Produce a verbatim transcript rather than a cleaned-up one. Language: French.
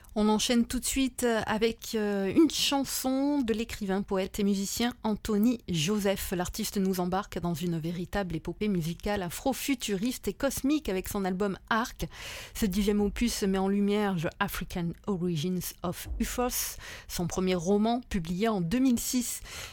On enchaîne tout de suite avec une chanson de l'écrivain, poète et musicien Anthony Joseph. L'artiste nous embarque dans une véritable épopée musicale afro-futuriste et cosmique avec son album Arc. Ce dixième opus met en lumière The African Origins of U F O S, son premier roman publié en deux mille six.